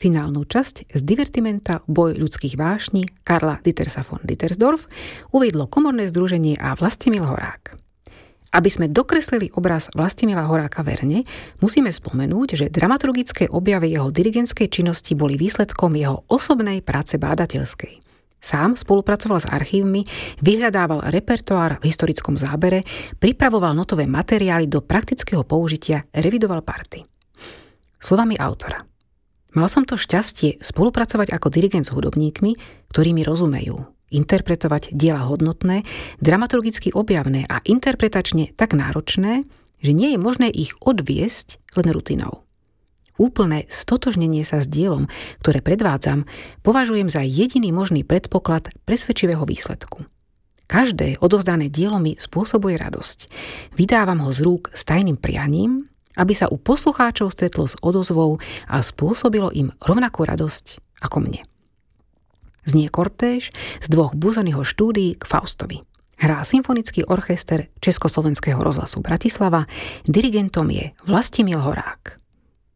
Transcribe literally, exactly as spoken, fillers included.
Finálnu časť z divertimenta Boj ľudských vášní Karla Dittersa von Dittersdorf uviedlo Komorné združenie a Vlastimil Horák. Aby sme dokreslili obraz Vlastimila Horáka verne, musíme spomenúť, že dramaturgické objavy jeho dirigentskej činnosti boli výsledkom jeho osobnej práce bádateľskej. Sám spolupracoval s archívmi, vyhľadával repertoár v historickom zábere, pripravoval notové materiály do praktického použitia, revidoval party. Slovami autora. Mal som to šťastie spolupracovať ako dirigent s hudobníkmi, ktorí mi rozumejú, interpretovať diela hodnotné, dramaturgicky objavné a interpretačne tak náročné, že nie je možné ich odviesť len rutinou. Úplné stotožnenie sa s dielom, ktoré predvádzam, považujem za jediný možný predpoklad presvedčivého výsledku. Každé odovzdané dielo mi spôsobuje radosť. Vydávam ho z rúk s tajným prianím, aby sa u poslucháčov stretlo s odozvou a spôsobilo im rovnakú radosť ako mne. Znie kortéž z dvoch Buzonyho štúdií k Faustovi. Hrá Symfonický orchester Československého rozhlasu Bratislava, dirigentom je Vlastimil Horák.